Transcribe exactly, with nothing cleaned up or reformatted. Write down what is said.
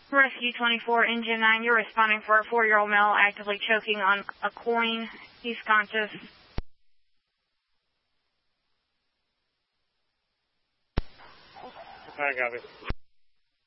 Rescue twenty-four, Engine nine, you're responding for a four-year-old male actively choking on a coin. He's conscious. I got it.